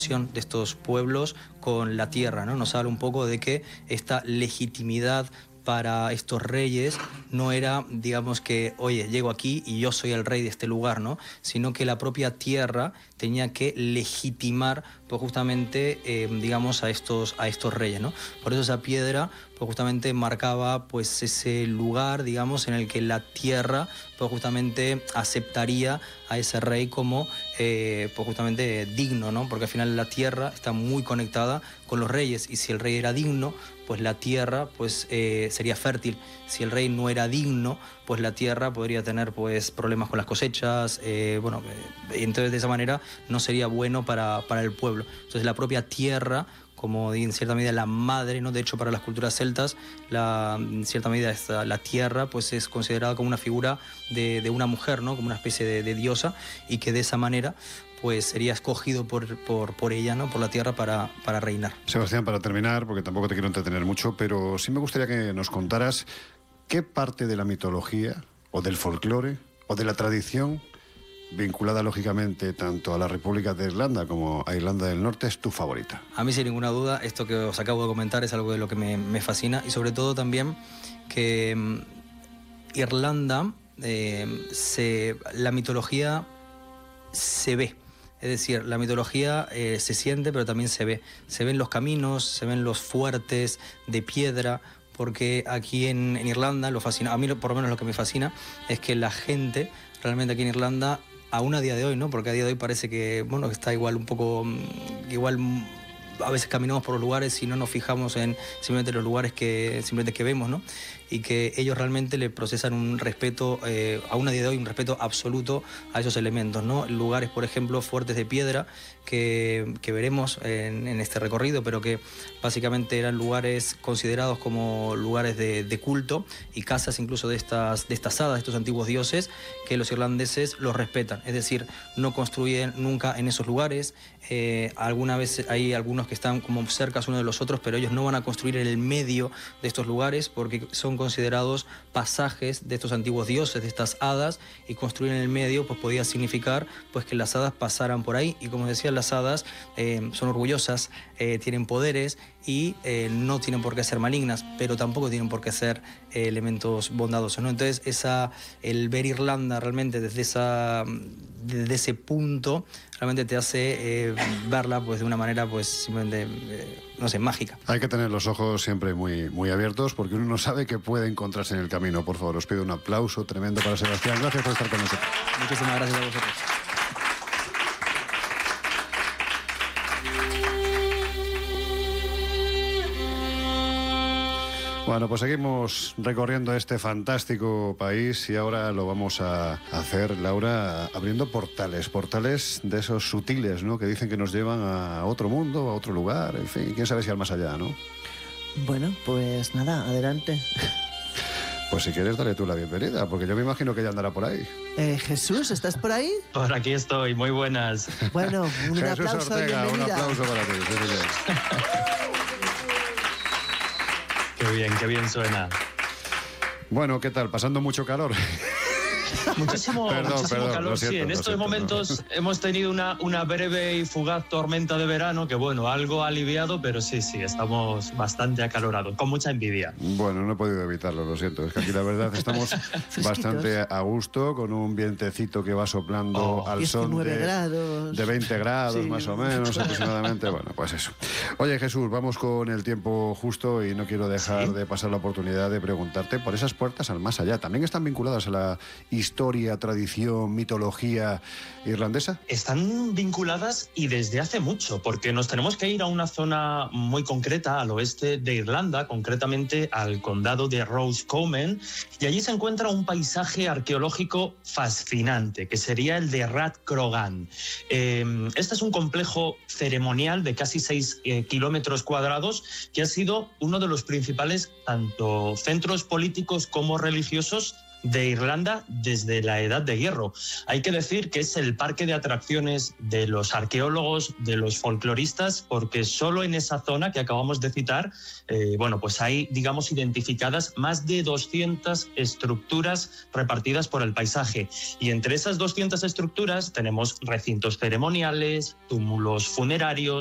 de estos pueblos con la tierra, ¿no? Nos habla un poco de que esta legitimidad para estos reyes no era, digamos que, oye, llego aquí y yo soy el rey de este lugar, ¿no? Sino que la propia tierra tenía que legitimar, pues justamente, digamos, a estos reyes, ¿no? Por eso esa piedra, pues justamente marcaba, pues ese lugar, digamos, en el que la tierra, pues justamente aceptaría a ese rey como, pues justamente digno, ¿no? Porque al final la tierra está muy conectada con los reyes, y si el rey era digno, pues la tierra pues sería fértil. Si el rey no era digno, pues la tierra podría tener pues problemas con las cosechas, entonces de esa manera no sería bueno para el pueblo. Entonces la propia tierra, como en cierta medida la madre, ¿no? De hecho, para las culturas celtas, en cierta medida la tierra pues es considerada como una figura de una mujer, ¿no? Como una especie de diosa, y que de esa manera pues sería escogido por ella, ¿no? Por la tierra para reinar. Sebastián, para terminar, porque tampoco te quiero entretener mucho, pero sí me gustaría que nos contaras qué parte de la mitología, o del folclore, o de la tradición, vinculada lógicamente tanto a la República de Irlanda como a Irlanda del Norte, es tu favorita. A mí, sin ninguna duda, esto que os acabo de comentar es algo de lo que me fascina, y sobre todo también que Irlanda, la mitología se ve. Es decir, la mitología se siente, pero también se ve. Se ven los caminos, se ven los fuertes de piedra, porque aquí en Irlanda, a mí por lo menos lo que me fascina es que la gente, realmente aquí en Irlanda, aún a día de hoy, ¿no? Porque a día de hoy parece que, bueno, está igual un poco, a veces caminamos por los lugares y no nos fijamos en simplemente los lugares que vemos, ¿no? Y que ellos realmente le procesan un respeto, aún a día de hoy, un respeto absoluto a esos elementos, ¿no? Lugares, por ejemplo, fuertes de piedra que veremos en este recorrido, pero que básicamente eran lugares considerados como lugares de culto, y casas incluso de estas hadas, de estos antiguos dioses, que los irlandeses los respetan. Es decir, no construyen nunca en esos lugares. Alguna vez hay algunos que están como cerca unos de los otros, pero ellos no van a construir en el medio de estos lugares, porque son considerados pasajes de estos antiguos dioses, de estas hadas, y construir en el medio pues podía significar pues que las hadas pasaran por ahí. Y como decía, las hadas son orgullosas, tienen poderes, y no tienen por qué ser malignas, pero tampoco tienen por qué ser elementos bondadosos, ¿no? Entonces el ver Irlanda realmente desde ese punto realmente te hace verla pues de una manera pues simplemente no sé, mágica. Hay que tener los ojos siempre muy, muy abiertos, porque uno no sabe qué puede encontrarse en el camino. Por favor, os pido un aplauso tremendo para Sebastián. Gracias por estar con nosotros. Muchísimas gracias a vosotros. Bueno, pues seguimos recorriendo este fantástico país, y ahora lo vamos a hacer, Laura, abriendo portales de esos sutiles, ¿no? Que dicen que nos llevan a otro mundo, a otro lugar, en fin, quién sabe si al más allá, ¿no? Bueno, pues nada, adelante. Pues si quieres, dale tú la bienvenida, porque yo me imagino que ella andará por ahí. Jesús, ¿estás por ahí? Por aquí estoy, muy buenas. Bueno, un Jesús aplauso. Ortega, un bienvenida. aplauso para ti. Sí, sí. Qué bien suena. Bueno, ¿qué tal? ¿Pasando mucho calor? Muchísimo calor, sí. En estos momentos hemos tenido una breve y fugaz tormenta de verano que, bueno, algo ha aliviado, pero sí, estamos bastante acalorados, con mucha envidia. Bueno, no he podido evitarlo, lo siento. Es que aquí la verdad estamos bastante a gusto, con un vientecito que va soplando al son de 20 grados, sí, más o menos, aproximadamente. Bueno, pues eso. Oye, Jesús, vamos con el tiempo justo y no quiero dejar de pasar la oportunidad de preguntarte por esas puertas al más allá. ¿También están vinculadas a la historia, tradición, mitología irlandesa? Están vinculadas y desde hace mucho, porque nos tenemos que ir a una zona muy concreta al oeste de Irlanda, concretamente al condado de Roscommon, y allí se encuentra un paisaje arqueológico fascinante, que sería el de Rathcrogan. Este es un complejo ceremonial de casi 6 kilómetros cuadrados, que ha sido uno de los principales tanto centros políticos como religiosos de Irlanda desde la Edad de Hierro. Hay que decir que es el parque de atracciones de los arqueólogos, de los folcloristas, porque solo en esa zona que acabamos de citar, pues hay, digamos, identificadas más de 200 estructuras repartidas por el paisaje. Y entre esas 200 estructuras tenemos recintos ceremoniales, túmulos funerarios,